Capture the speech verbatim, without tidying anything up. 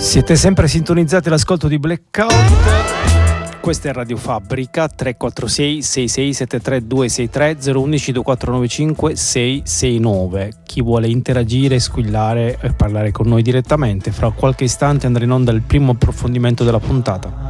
Siete sempre sintonizzati all'ascolto di Blackout. Questa è Radio Fabbrica. Tre quattro sei sei sei sette tre due sei tre zero uno uno due quattro nove cinque sei sei nove. Chi vuole interagire, squillare e parlare con noi direttamente, fra qualche istante andrà in onda il primo approfondimento della puntata.